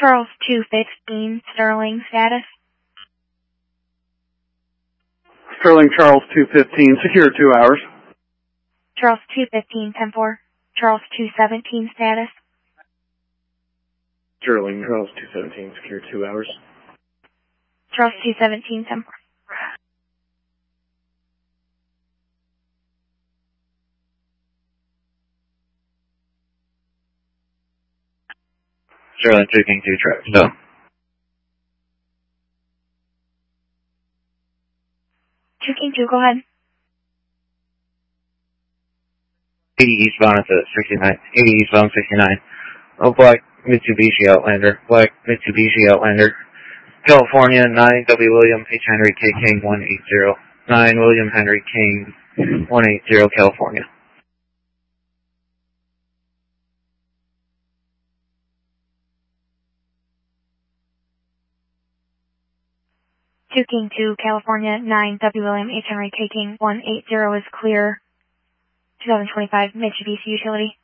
Charles 215, Sterling, status. Sterling Charles 215, secure 2 hours. Charles 215, 10-4. Charles 217, status. Sterling Charles 217, secure 2 hours. Charles 217, 10-4. Sterling 2 King 2 track, no. 2 King 2, go ahead. 80 eastbound at the 69. 80 eastbound 69. Oh, black Mitsubishi Outlander. Black Mitsubishi Outlander. California, 9 W. William H. Henry K. King 180. 9 William Henry King 180, California. Two King 2, California, 9 W. William H. Henry K. King 180 is clear. 2025 Mitsubishi Utility.